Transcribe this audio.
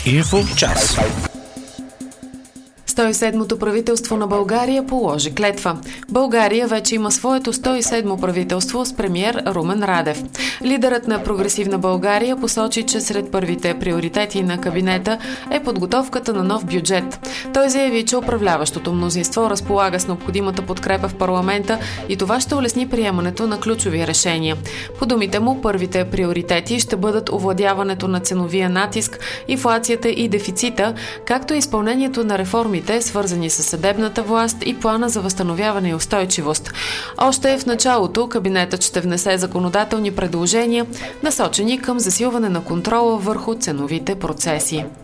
Инфо час. 107-то правителство на България положи клетва. България вече има своето 107-мо правителство с премиер Румен Радев. Лидерът на Прогресивна България посочи, че сред първите приоритети на кабинета е подготовката на нов бюджет. Той заяви, че управляващото мнозинство разполага с необходимата подкрепа в парламента и това ще улесни приемането на ключови решения. По думите му, първите приоритети ще бъдат овладяването на ценовия натиск, инфлацията и дефицита, както и изпълнението на реформи, свързани с съдебната власт и плана за възстановяване и устойчивост. Още в началото кабинетът ще внесе законодателни предложения, насочени към засилване на контрола върху ценовите процеси.